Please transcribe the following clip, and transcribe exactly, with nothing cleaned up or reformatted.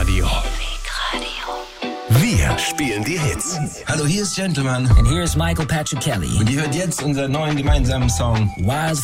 Radio. Wir spielen die Hits. Hallo, hier ist Gentleman. And here's Michael Patrick Kelly. Und ihr hört jetzt unseren neuen gemeinsamen Song Wildfire.